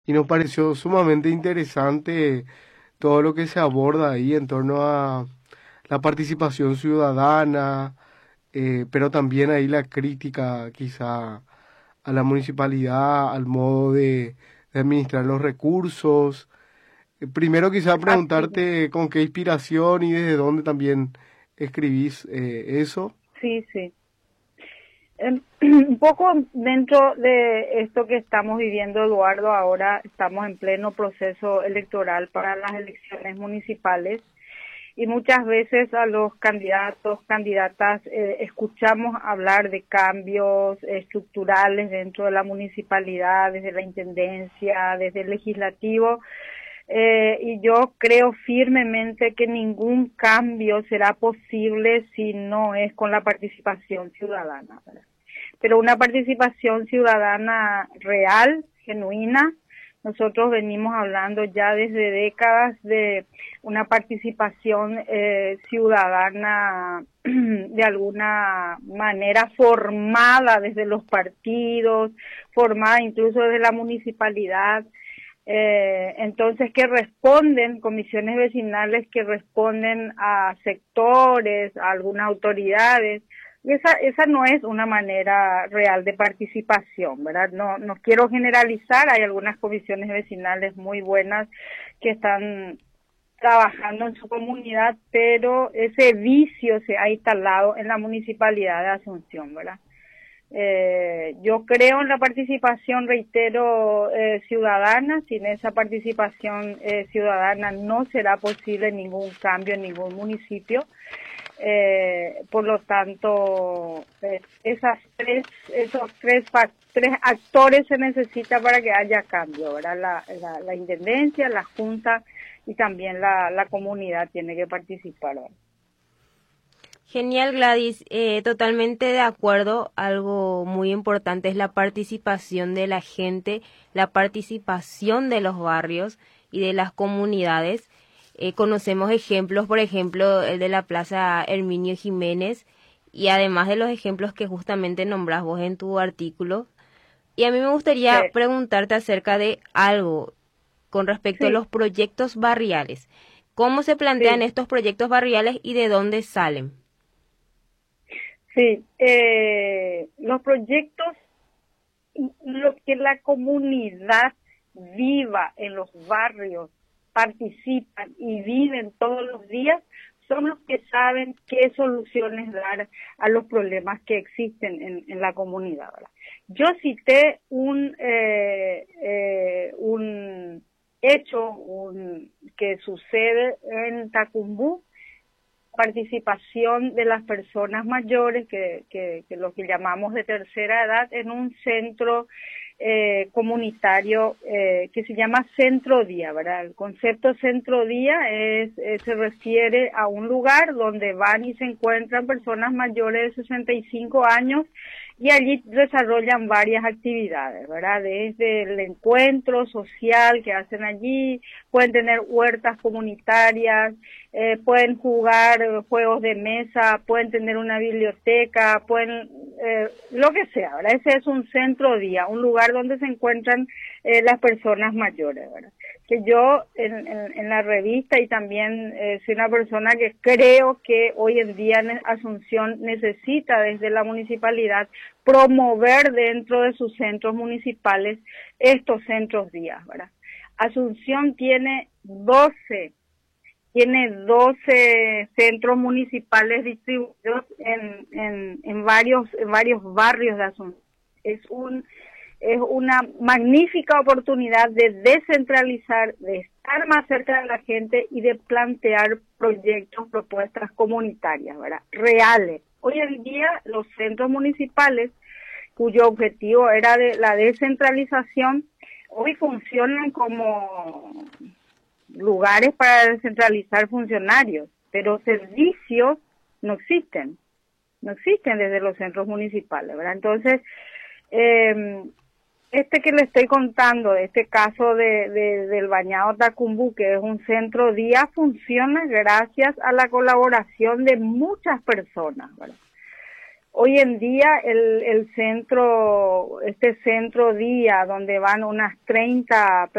y nos pareció sumamente interesante todo lo que se aborda ahí en torno a la participación ciudadana, pero también ahí la crítica quizá a la municipalidad, al modo de administrar los recursos. Primero quizá Así, preguntarte con qué inspiración y desde dónde también escribís eso. sí, sí. Un poco dentro de esto que estamos viviendo, Eduardo, ahora estamos en pleno proceso electoral para las elecciones municipales y muchas veces a los candidatos, candidatas, escuchamos hablar de cambios estructurales dentro de la municipalidad, desde la intendencia, desde el legislativo, y yo creo firmemente que ningún cambio será posible si no es con la participación ciudadana, ¿verdad? Pero una participación ciudadana real, genuina. Nosotros venimos hablando ya desde décadas de una participación ciudadana de alguna manera formada desde los partidos, formada incluso desde la municipalidad. Entonces, que responden, comisiones vecinales que responden a sectores, a algunas autoridades. Y esa no es una manera real de participación, ¿verdad? No quiero generalizar, hay algunas comisiones vecinales muy buenas que están trabajando en su comunidad, pero ese vicio se ha instalado en la municipalidad de Asunción, ¿verdad? Yo creo en la participación, reitero, ciudadana. Sin esa participación ciudadana no será posible ningún cambio en ningún municipio. Por lo tanto, tres actores se necesita para que haya cambio, ¿verdad? La intendencia, la junta y también la comunidad tiene que participar, ¿verdad? Genial, Gladys. Totalmente de acuerdo. Algo muy importante es la participación de la gente, la participación de los barrios y de las comunidades. Conocemos ejemplos, por ejemplo, el de la Plaza Herminio Jiménez, y además de los ejemplos que justamente nombras vos en tu artículo. Y a mí me gustaría preguntarte acerca de algo con respecto a Sí, los proyectos barriales. ¿Cómo se plantean sí, estos proyectos barriales y de dónde salen? sí. Los proyectos, lo que la comunidad viva en los barrios, participan y viven todos los días, son los que saben qué soluciones dar a los problemas que existen en la comunidad, ¿verdad? Yo cité un hecho que sucede en Tacumbú, participación de las personas mayores, que lo que llamamos de tercera edad, en un centro comunitario que se llama Centro Día, ¿verdad? El concepto Centro Día se refiere a un lugar donde van y se encuentran personas mayores de 65 años y allí desarrollan varias actividades, ¿verdad? Desde el encuentro social que hacen allí, pueden tener huertas comunitarias, pueden jugar juegos de mesa, pueden tener una biblioteca, pueden lo que sea, ¿verdad? Ese es un centro día, un lugar donde se encuentran las personas mayores, ¿verdad? Que yo en la revista y también soy una persona que creo que hoy en día Asunción necesita desde la municipalidad promover dentro de sus centros municipales estos centros días, ¿verdad? Asunción tiene 12 centros municipales distribuidos en varios barrios de Asunción. Es una magnífica oportunidad de descentralizar, de estar más cerca de la gente y de plantear proyectos, propuestas comunitarias, ¿verdad? Reales. Hoy en día los centros municipales, cuyo objetivo era de la descentralización, hoy funcionan como lugares para descentralizar funcionarios, pero servicios no existen, no existen desde los centros municipales, ¿verdad? Entonces, que le estoy contando, este caso del Bañado Tacumbú, que es un centro día, funciona gracias a la colaboración de muchas personas, ¿verdad? Hoy en día este centro día donde van unas 30